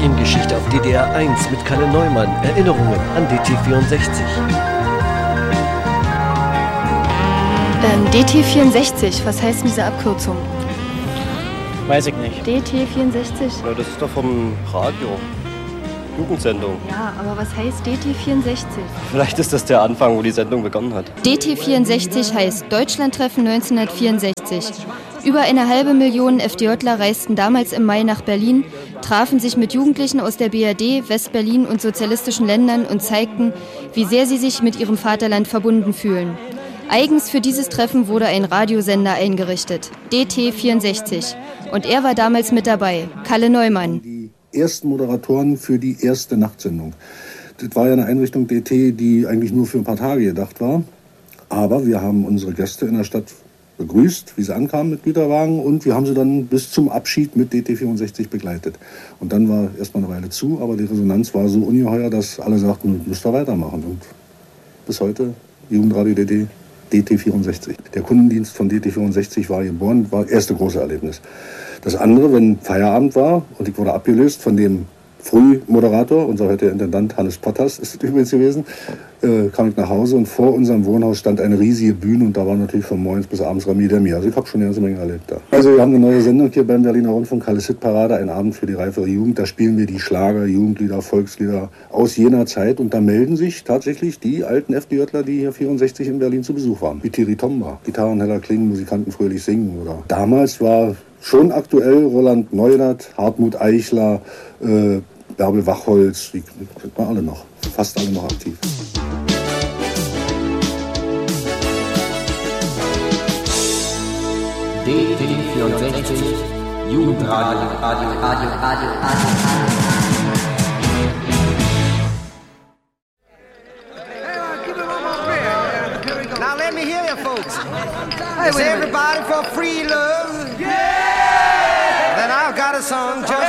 Mediengeschichte auf DDR 1 mit Kalle Neumann. Erinnerungen an DT64. DT64, was heißt denn diese Abkürzung? Weiß ich nicht. DT64? Ja, das ist doch vom Radio. Jugendsendung. Ja, aber was heißt DT64? Vielleicht ist das der Anfang, wo die Sendung begonnen hat. DT64 heißt Deutschlandtreffen 1964. Über 500.000 FDJler reisten damals im Mai nach Berlin, trafen sich mit Jugendlichen aus der BRD, Westberlin und sozialistischen Ländern und zeigten, wie sehr sie sich mit ihrem Vaterland verbunden fühlen. Eigens für dieses Treffen wurde ein Radiosender eingerichtet, DT64. Und er war damals mit dabei, Kalle Neumann. Die ersten Moderatoren für die erste Nachtsendung. Das war ja eine Einrichtung DT, die eigentlich nur für ein paar Tage gedacht war. Aber wir haben unsere Gäste in der Stadt begrüßt, wie sie ankamen mit Güterwagen, und wir haben sie dann bis zum Abschied mit DT64 begleitet. Und dann war erstmal eine Weile zu, aber die Resonanz war so ungeheuer, dass alle sagten, müsst ihr weitermachen. Und bis heute Jugendradio DT64. Der Kundendienst von DT64 war geboren, war das erste große Erlebnis. Das andere, wenn Feierabend war und ich wurde abgelöst von dem Frühmoderator, unser heutiger Intendant Hannes Potters ist es übrigens gewesen, kam ich nach Hause und vor unserem Wohnhaus stand eine riesige Bühne und da war natürlich von morgens bis abends Rami Demi. Also ich habe schon eine ganze Menge erlebt da. Also wir haben eine neue Sendung hier beim Berliner Rundfunk, Kalles Hitparade, ein Abend für die reifere Jugend. Da spielen wir die Schlager, Jugendlieder, Volkslieder aus jener Zeit und da melden sich tatsächlich die alten FDJler, die hier 64 in Berlin zu Besuch waren. Wie Thierry Tomba, Gitarren heller klingen, Musikanten fröhlich singen. Oder damals war schon aktuell Roland Neudert, Hartmut Eichler, Bärbel Wachholz, die kennt man alle noch, fast alle noch aktiv. DT64 Jugendradio, Radio. Now let me hear you folks. Is everybody for free love? Yeah! Then I've got a song just